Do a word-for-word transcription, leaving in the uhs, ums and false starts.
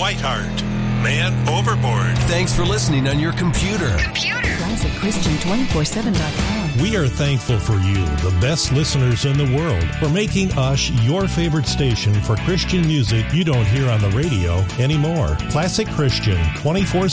Whiteheart. Man Overboard. Thanks for listening on your computer. Computer. Classic Christian two four seven dot com. We are thankful for you, the best listeners in the world, for making us your favorite station for Christian music you don't hear on the radio anymore. Classic Christian two four